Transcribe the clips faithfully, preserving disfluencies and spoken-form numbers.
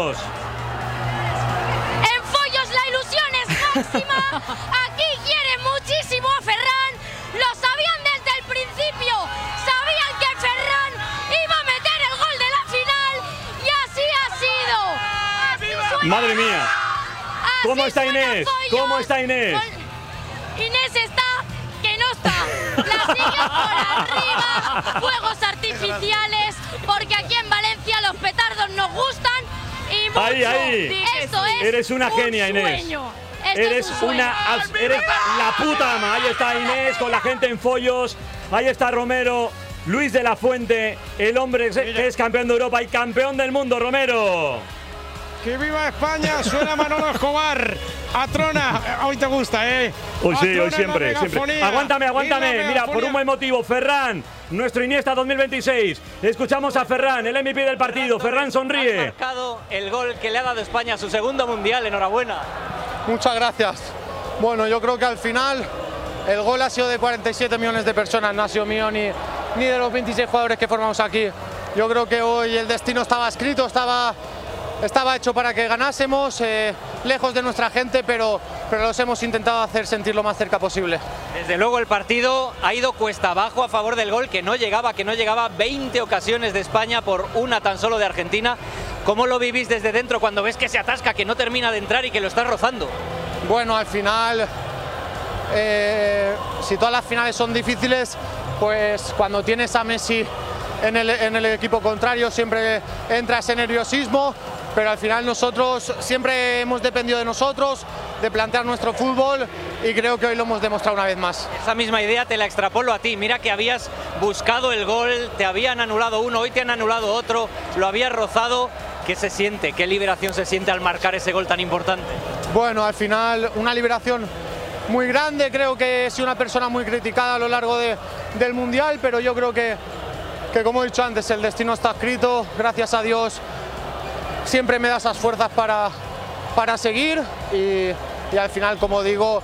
Follos. En Follos la ilusión es máxima. Aquí quieren muchísimo a Ferran. Lo sabían desde el principio. Sabían que Ferran iba a meter el gol de la final. Y así ha sido. Así Madre mía. ¿Cómo así está Inés? Follos. ¿Cómo está Inés? Inés está que no está. La siguen por arriba. Fuegos artificiales. Porque aquí en Valencia los petardos nos gustan. Y mucho. Ahí, ahí. Esto es Eres una un genia, Inés. sueño. Esto Eres es un sueño. una. Eres la puta ama. Ahí está Inés con la gente en Follos. Ahí está Romero. Luis de la Fuente, el hombre que es campeón de Europa y campeón del mundo, Romero. ¡Que viva España! Suena Manolo Escobar. Atrona, hoy te gusta, ¿eh? Hoy sí, Atrona hoy siempre, la siempre. megafonía. Aguántame, aguántame. Y la Mira, por megafonía. un buen motivo. Ferran, nuestro Iniesta dos mil veintiséis. Escuchamos a Ferran, el M V P del partido. Ferran sonríe. Ha marcado el gol que le ha dado España a su segundo mundial. Enhorabuena. Muchas gracias. Bueno, yo creo que al final el gol ha sido de cuarenta y siete millones de personas, no ha sido mío ni, ni de los veintiséis jugadores que formamos aquí. Yo creo que hoy el destino estaba escrito, estaba, estaba hecho para que ganásemos, eh, lejos de nuestra gente, pero, pero los hemos intentado hacer sentir lo más cerca posible. Desde luego el partido ha ido cuesta abajo a favor del gol, que no llegaba, que no llegaba. veinte ocasiones de España por una tan solo de Argentina. ¿Cómo lo vivís desde dentro cuando ves que se atasca, que no termina de entrar y que lo estás rozando? Bueno, al final, eh, si todas las finales son difíciles, pues cuando tienes a Messi en el, en el equipo contrario siempre entra ese nerviosismo, pero al final nosotros siempre hemos dependido de nosotros, de plantear nuestro fútbol, y creo que hoy lo hemos demostrado una vez más. Esa misma idea te la extrapolo a ti. Mira que habías buscado el gol, te habían anulado uno, hoy te han anulado otro, lo habías rozado. ¿Qué se siente? ¿Qué liberación se siente al marcar ese gol tan importante? Bueno, al final una liberación muy grande. Creo que he sido una persona muy criticada a lo largo de, del Mundial, pero yo creo que, que, como he dicho antes, el destino está escrito. Gracias a Dios siempre me da esas fuerzas para, para seguir y, y al final, como digo,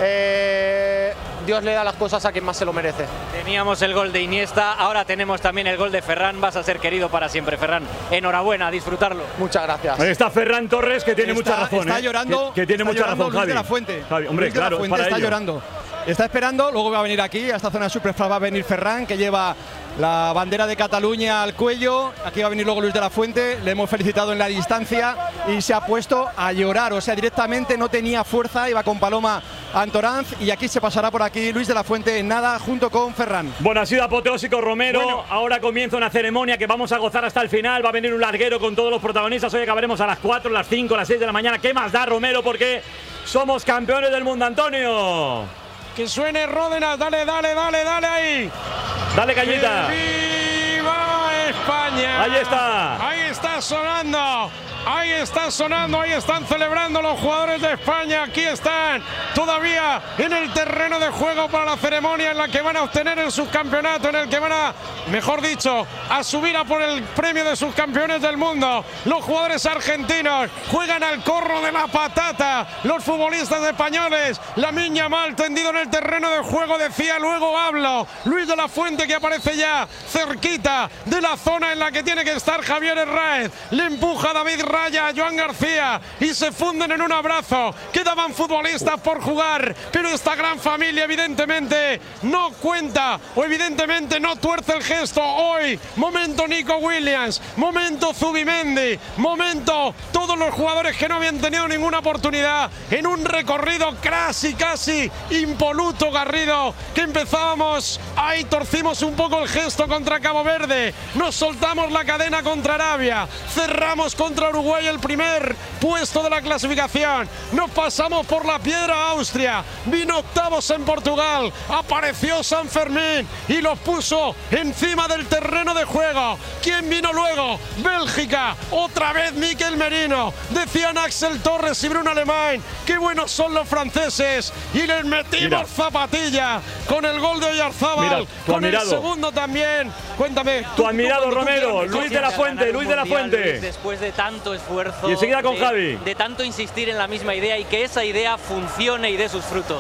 eh, Dios le da las cosas a quien más se lo merece. Teníamos el gol de Iniesta, ahora tenemos también el gol de Ferran. Vas a ser querido para siempre, Ferran. Enhorabuena, a disfrutarlo. Muchas gracias. Ahí está Ferran Torres, que tiene Está, mucha razón. está ¿eh? llorando. Que, que tiene está mucha llorando razón, Luis Javi. de la Fuente. Javi, hombre, Luis de la claro, Fuente para está ello. llorando. Está esperando, luego va a venir aquí, a esta zona superstar va a venir Ferran, que lleva la bandera de Cataluña al cuello. Aquí va a venir luego Luis de la Fuente, le hemos felicitado en la distancia y se ha puesto a llorar, o sea, directamente no tenía fuerza, iba con Paloma Antoranz y aquí se pasará por aquí Luis de la Fuente en nada junto con Ferran. Bueno, ha sido apoteósico, Romero. Bueno. Ahora comienza una ceremonia que vamos a gozar hasta el final. Va a venir un larguero con todos los protagonistas. Hoy acabaremos a las cuatro, las cinco, las seis de la mañana. ¿Qué más da, Romero? Porque somos campeones del mundo, Antonio. Que suene Ródenas, dale, dale, dale, dale ahí. Dale, cañita. ¡Que viva España! Ahí está. Ahí está sonando. Ahí está sonando, ahí están celebrando los jugadores de España. Aquí están todavía en el terreno de juego para la ceremonia en la que van a obtener el subcampeonato, en el que van a, mejor dicho, a subir a por el premio de subcampeones del mundo. Los jugadores argentinos juegan al corro de la patata. Los futbolistas españoles, Lamine Yamal tendido en el terreno de juego, decía luego hablo. Luis de la Fuente, que aparece ya cerquita de la zona en la que tiene que estar Javier Herráez. Le empuja David Raya a Joan García y se funden en un abrazo. Quedaban futbolistas por jugar, pero esta gran familia evidentemente no cuenta o evidentemente no tuerce el gesto. Hoy, momento Nico Williams, momento Zubimendi, momento todos los jugadores que no habían tenido ninguna oportunidad en un recorrido casi, casi impoluto, Garrido, que empezábamos, ahí torcimos un poco el gesto contra Cabo Verde, nos soltamos la cadena contra Arabia, cerramos contra Uruguay el primer puesto de la clasificación, nos pasamos por la piedra a Austria, vino octavos en Portugal, apareció San Fermín y los puso encima del terreno de juego. ¿Quién vino luego? Bélgica, otra vez Mikel Merino, decían Axel Torres y Bruno Alemán, qué buenos son los franceses, y les metimos Mira. zapatilla con el gol de Oyarzábal, Mira, tu con el admirado. segundo también. Cuéntame. Tu tú- admirado, tú- tú- Romero, tú- Luis de la Fuente, Luis de la Fuente. Después de tanto esfuerzo, Y enseguida con de, Javi. de tanto insistir en la misma idea y que esa idea funcione y dé sus frutos.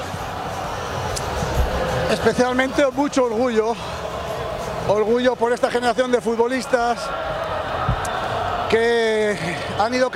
Especialmente mucho orgullo, orgullo por esta generación de futbolistas que han ido